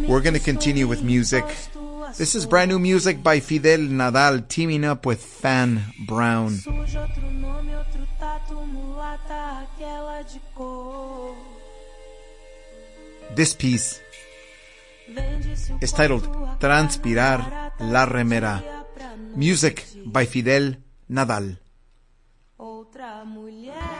We're going to continue with music. This is brand new music by Fidel Nadal teaming up with Fan Brown. This piece is titled Transpirar la Remera. Music by Fidel Nadal. Outra mulher